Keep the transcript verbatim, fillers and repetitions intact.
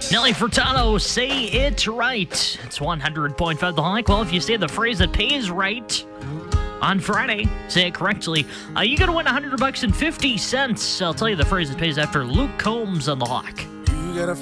Nelly Furtado, say it right. It's one hundred point five The Hawk. Well, if you say the phrase that pays right on Friday, say it correctly, uh, you gotta win one hundred bucks and fifty cents. I'll tell you the phrase that pays after Luke Combs on The Hawk. You gotta